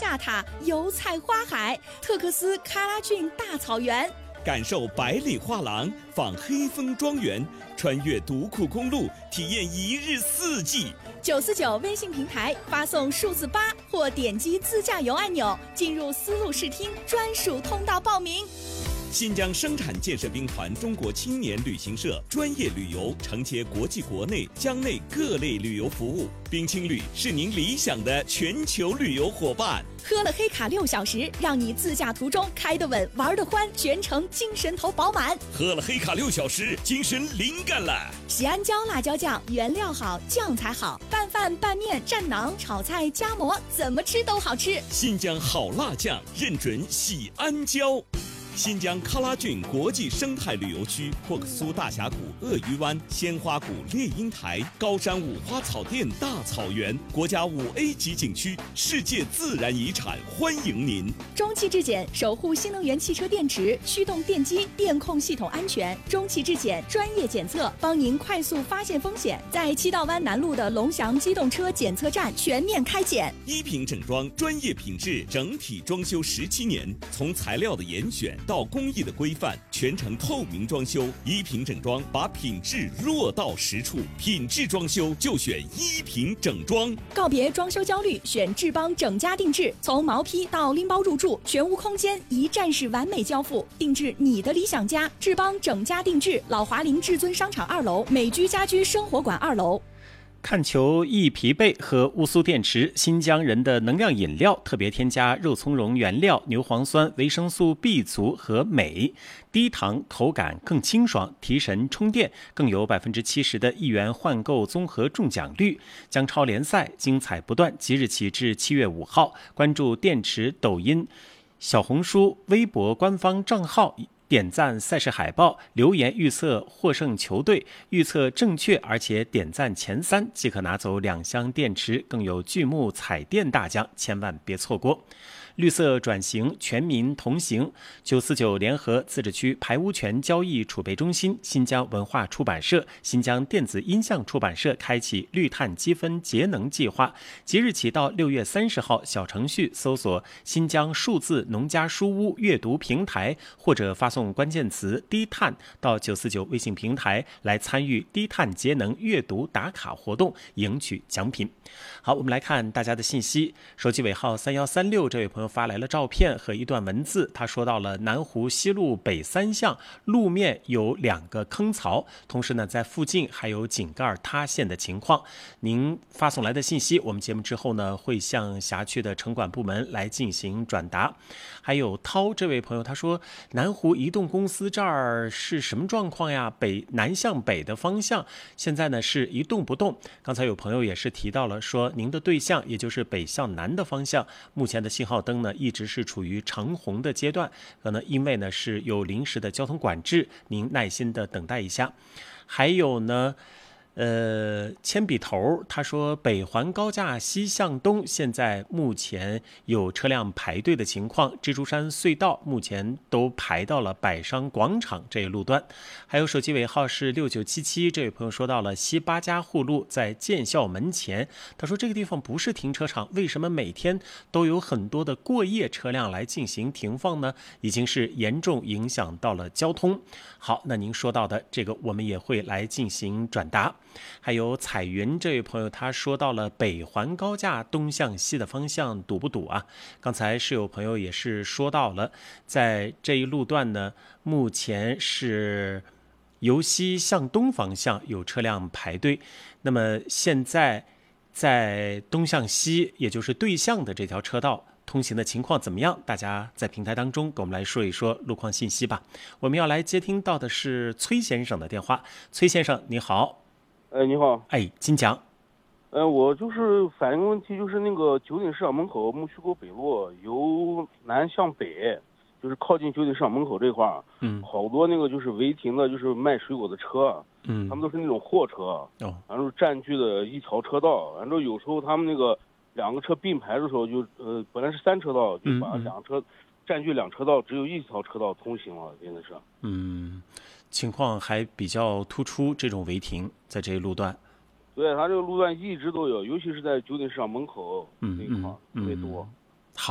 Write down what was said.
下榻，油菜花海，特克斯喀拉峻大草原， 感受百里画廊，访黑风庄园，穿越独库公路，体验一日四季。 949微信平台发送数字8或点击自驾游按钮，进入丝路视听专属通道报名。 新疆生产建设兵团中国青年旅行社专业旅游承接国际国内疆内各类旅游服务，冰青旅是您理想的全球旅游伙伴。 喝了黑卡6小时，让你自驾途中开得稳，玩得欢，全程精神头饱满。 喝了黑卡6小时，精神灵感了。 喜安椒辣椒酱，原料好，酱才好，拌饭、拌面、蘸馕、炒菜、夹馍，怎么吃都好吃。 新疆好辣酱，认准喜安椒。新疆喀拉峻国际生态旅游区，霍克苏大峡谷、鳄鱼湾、鲜花谷、猎鹰台、高山五花草甸大草原，国家5A 级景区，世界自然遗产，欢迎您。 中汽质检守护新能源汽车电池、驱动电机、电控系统安全。中汽质检专业检测，帮您快速发现风险。在七道湾南路的龙翔机动车检测站全面开检。 一品整装专业品质，整体装修17年，从材料的严选到工艺的规范，全程透明装修。一品整装把品质落到实处，品质装修就选一品整装。 告别装修焦虑，选智邦整家定制，从毛坯到拎包入住，全屋空间一站式完美交付，定制你的理想家。智邦整家定制，老华林至尊商场2楼，美居家居生活馆2楼。 看球易疲惫和乌苏电池，新疆人的能量饮料特别添加肉苁蓉原料、牛磺酸、维生素 B 族和镁，低糖，口感更清爽，提神充电，更有70%的1元换购综合中奖率。江超联赛精彩不断，即日起至7月5号，关注电池抖音、小红书、微博官方账号，点赞赛事海报，留言预测获胜球队，预测正确而且点赞前3即可拿走2箱电池，更有巨幕彩电大奖，千万别错过。绿色转型，全民同行。949联合自治区排污权交易储备中心、新疆文化出版社、新疆电子音像出版社开启绿碳积分节能计划，即日起到6月30号，小程序搜索新疆数字农家书屋阅读平台，或者发送关键词低碳到949微信平台来参与低碳节能阅读打卡活动，赢取奖品。好，我们来看大家的信息。手机尾号3136这位朋友发来了照片和一段文字，他说到了南湖西路北3巷路面有2个坑槽，同时呢在附近还有井盖塌陷的情况。您发送来的信息，我们节目之后呢会向辖区的城管部门来进行转达。还有涛这位朋友他说，南湖移动公司这儿是什么状况呀？南向北的方向现在呢是一动不动。刚才有朋友也是提到了说，您的对象也就是北向南的方向，目前的信号灯呢一直是处于长红的阶段，可能因为呢是有临时的交通管制，您耐心的等待一下。还有呢铅笔头他说，北环高架西向东现在目前有车辆排队的情况，蜘蛛山隧道目前都排到了百商广场这一路段。还有手机尾号是6977这位朋友说到了西八家护路在建校门前，他说这个地方不是停车场，为什么每天都有很多的过夜车辆来进行停放呢？已经是严重影响到了交通。好，那您说到的这个我们也会来进行转达。还有彩云这位朋友他说到了北环高架东向西的方向堵不堵啊？刚才是有朋友也是说到了，在这一路段呢，目前是由西向东方向有车辆排队。那么现在在东向西，也就是对向的这条车道通行的情况怎么样？大家在平台当中给我们来说一说路况信息吧。我们要来接听到的是崔先生的电话。崔先生你好。 你好。 请讲。 我就是反映个问题，就是那个九鼎市场门口木须沟北路由南向北，就是靠近九鼎市场门口这块儿，好多那个就是违停的，就是卖水果的车，他们都是那种货车，然后占据了一条车道，然后有时候他们那个2个车并排的时候就本来是3车道，就把2个车占据2车道，只有1条车道通行了，真的是。 情况还比较突出，这种违停在这一路段。 对，它这个路段一直都有，尤其是在九鼎市场门口那一块特别多。